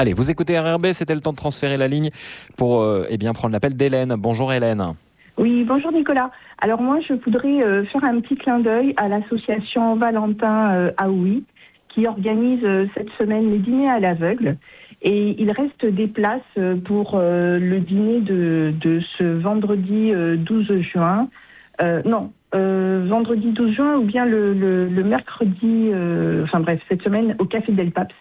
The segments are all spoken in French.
Allez, vous écoutez RRB, c'était le temps de transférer la ligne pour prendre l'appel d'Hélène. Bonjour Hélène. Oui, bonjour Nicolas. Alors moi, je voudrais faire un petit clin d'œil à l'association Valentin Aoui qui organise cette semaine les dîners à l'aveugle. Et il reste des places pour le dîner de ce vendredi 12 juin. Vendredi 12 juin ou bien le mercredi, cette semaine au Café Del Paps.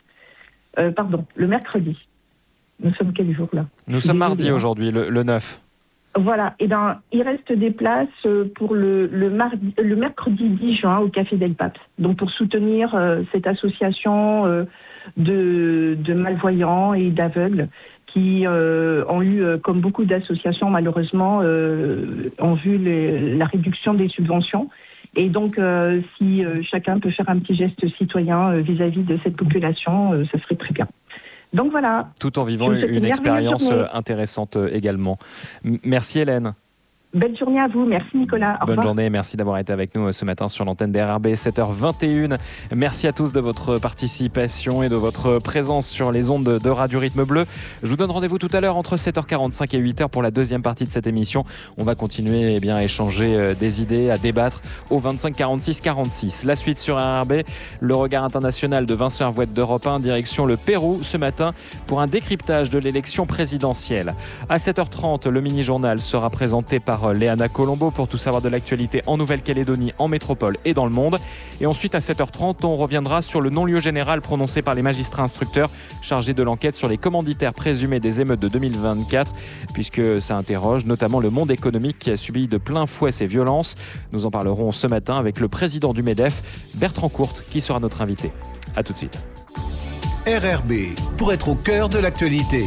Le mercredi. Nous sommes quel jour là? Nous sommes mardi aujourd'hui, le 9. Voilà, il reste des places pour le mercredi 10 juin au Café Del Paps. Donc pour soutenir cette association de malvoyants et d'aveugles qui ont eu, comme beaucoup d'associations malheureusement, ont vu la réduction des subventions. Et donc, si chacun peut faire un petit geste citoyen vis-à-vis de cette population, ça serait très bien. Donc voilà. Tout en vivant une expérience intéressante également. Merci Hélène. Belle journée à vous, merci Nicolas. Au revoir. Bonne journée, merci d'avoir été avec nous ce matin sur l'antenne d'RRB, 7h21. Merci à tous de votre participation et de votre présence sur les ondes de Radio Rythme Bleu. Je vous donne rendez-vous tout à l'heure entre 7h45 et 8h pour la deuxième partie de cette émission. On va continuer à échanger des idées, à débattre au 25 46 46. La suite sur RRB, le regard international de Vincent Hervouette d'Europe 1, direction le Pérou ce matin pour un décryptage de l'élection présidentielle. À 7h30, le mini-journal sera présenté par Léana Colombo pour tout savoir de l'actualité en Nouvelle-Calédonie, en métropole et dans le monde. Et ensuite à 7h30, on reviendra sur le non-lieu général prononcé par les magistrats instructeurs chargés de l'enquête sur les commanditaires présumés des émeutes de 2024, puisque ça interroge notamment le monde économique qui a subi de plein fouet ces violences. Nous en parlerons ce matin avec le président du MEDEF, Bertrand Courte, qui sera notre invité. A tout de suite. RRB, pour être au cœur de l'actualité.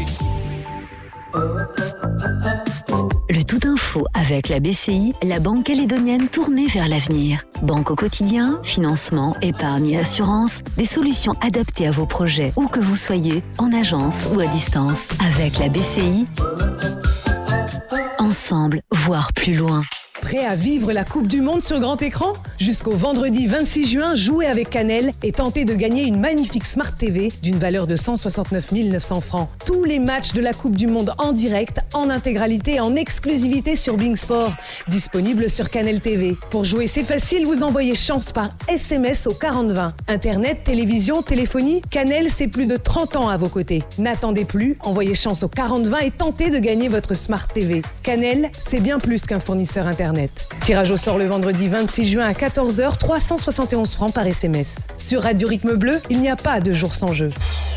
Le Tout Info avec la BCI, la banque calédonienne tournée vers l'avenir. Banque au quotidien, financement, épargne et assurance, des solutions adaptées à vos projets, où que vous soyez, en agence ou à distance. Avec la BCI, ensemble, voire plus loin. Prêt à vivre la Coupe du Monde sur grand écran? Jusqu'au vendredi 26 juin, jouez avec Canel et tentez de gagner une magnifique Smart TV d'une valeur de 169 900 francs. Tous les matchs de la Coupe du Monde en direct, en intégralité et en exclusivité sur Being Sport. Disponible sur Canel TV. Pour jouer, c'est facile, vous envoyez chance par SMS au 4020. Internet, télévision, téléphonie, Canel, c'est plus de 30 ans à vos côtés. N'attendez plus, envoyez chance au 4020 et tentez de gagner votre Smart TV. Canel, c'est bien plus qu'un fournisseur Internet. Tirage au sort le vendredi 26 juin à 14h, 371 francs par SMS. Sur Radio Rythme Bleu, il n'y a pas de jour sans jeu.